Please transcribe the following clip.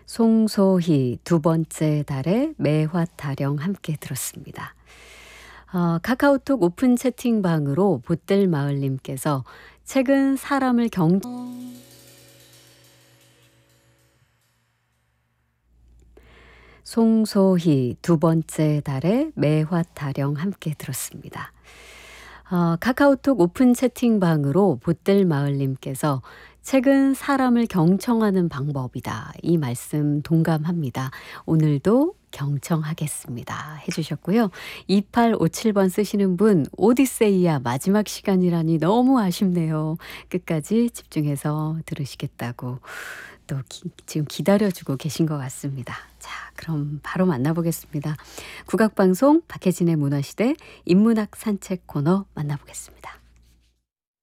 송소희 두 번째 달의 매화 타령 함께 들었습니다. 카카오톡 오픈 채팅방으로 보뜰마을님께서 최근 사람을 송소희 두 번째 달의 매화 타령 함께 들었습니다. 카카오톡 오픈 채팅방으로 보뜰마을님께서 최근 사람을 경청하는 방법이다. 이 말씀 동감합니다. 오늘도 경청하겠습니다. 해주셨고요. 2857번 쓰시는 분, 오디세이야 마지막 시간이라니 너무 아쉽네요. 끝까지 집중해서 들으시겠다고 또 지금 기다려주고 계신 것 같습니다. 자, 그럼 바로 만나보겠습니다. 국악방송 박혜진의 문화시대 인문학 산책 코너 만나보겠습니다.